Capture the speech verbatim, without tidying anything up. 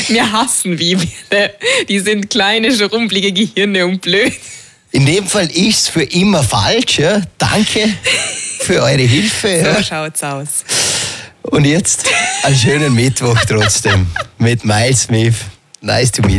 Wir hassen Wienerle. Die sind kleine, schrumpelige Gehirne und blöd. In dem Fall ist es für immer falsch. Ja? Danke für eure Hilfe. So ja. schaut's aus. Und jetzt einen schönen Mittwoch trotzdem mit Miles Smith. Nice to meet you.